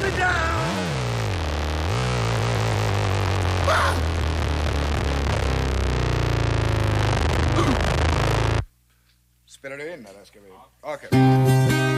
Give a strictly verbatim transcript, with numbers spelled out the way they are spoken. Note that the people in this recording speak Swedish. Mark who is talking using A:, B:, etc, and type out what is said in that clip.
A: me down. Ah! Spelar du in eller ska vi? Okej. Okay.